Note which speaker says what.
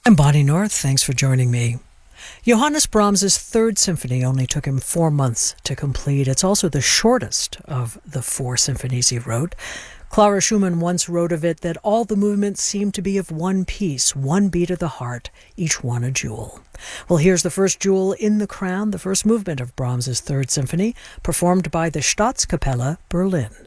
Speaker 1: I'm Bonnie North. Thanks for joining me. Johannes Brahms' Third Symphony only took him 4 months to complete. It's also the shortest of the 4 symphonies he wrote. Clara Schumann once wrote of it that all the movements seem to be of one piece, one beat of the heart, each one a jewel. Well, here's the first jewel in the crown, the first movement of Brahms' Third Symphony, performed by the Staatskapelle Berlin.